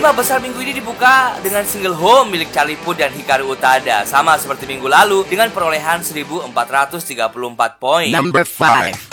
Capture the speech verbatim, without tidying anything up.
Lima besar minggu ini dibuka dengan single Home milik Charlie Puth dan Hikaru Utada, sama seperti minggu lalu dengan perolehan seribu empat ratus tiga puluh empat poin. Number five.